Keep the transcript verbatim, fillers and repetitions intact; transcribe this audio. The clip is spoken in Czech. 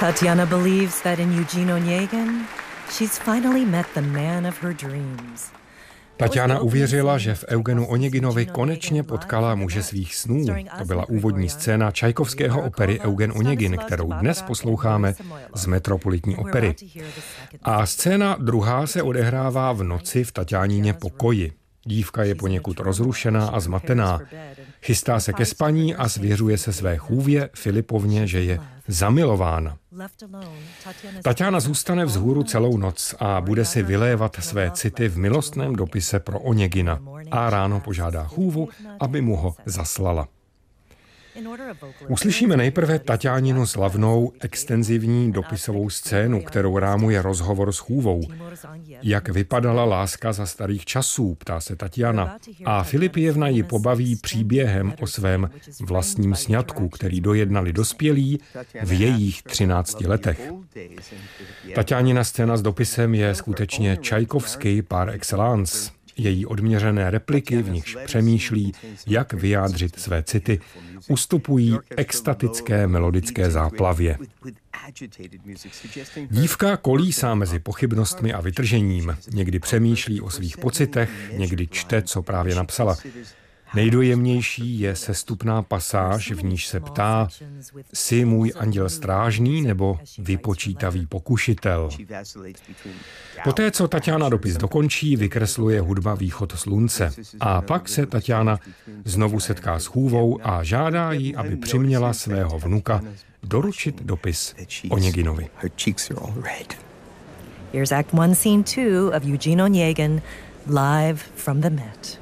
Tatiana believes that in Eugene Onegin, she's finally met the man of her dreams. Tatiana uvěřila, že v Eugenu Oneginovi konečně potkala muže svých snů. To byla úvodní scéna čajkovského opery Eugen Onegin, kterou dnes posloucháme z Metropolitní opery. A scéna druhá se odehrává v noci v Tatianině pokoji. Dívka je poněkud rozrušená a zmatená. Chystá se ke spaní a svěřuje se své chůvě Filipovně, že je zamilována. Tatiana zůstane vzhůru celou noc a bude si vylévat své city v milostném dopise pro Onegina a ráno požádá chůvu, aby mu ho zaslala. Uslyšíme nejprve Tatianinu slavnou extenzivní dopisovou scénu, kterou rámuje rozhovor s chůvou. Jak vypadala láska za starých časů, ptá se Tatiana. A Filipijevna ji pobaví příběhem o svém vlastním sňatku, který dojednali dospělí v jejích třinácti letech. Tatianina scéna s dopisem je skutečně čajkovský par excellence. Její odměřené repliky, v nichž přemýšlí, jak vyjádřit své city, ustupují extatické melodické záplavě. Dívka kolísá mezi pochybnostmi a vytržením. Někdy přemýšlí o svých pocitech, někdy čte, co právě napsala. Nejdojemnější je sestupná pasáž, v níž se ptá: jsi můj anděl strážný nebo vypočítavý pokušitel? Poté, co Tatiana dopis dokončí, vykresluje hudba Východ slunce. A pak se Tatiana znovu setká s chůvou a žádá ji, aby přiměla svého vnuka doručit dopis Oneginovi. Here's Act One, Scene Two of Eugene Onegin, live from the Met.